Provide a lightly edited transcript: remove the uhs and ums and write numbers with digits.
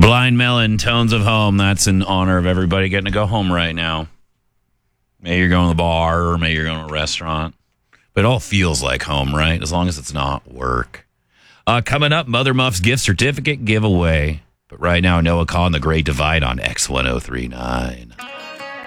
Blind Melon, Tones of Home. That's in honor of everybody getting to go home right now. Maybe you're going to the bar or maybe you're going to a restaurant. But it all feels like home, right? As long as it's not work. Coming up, Mother Muff's gift certificate giveaway. But right now, Noah Kahan, The Great Divide on X1039.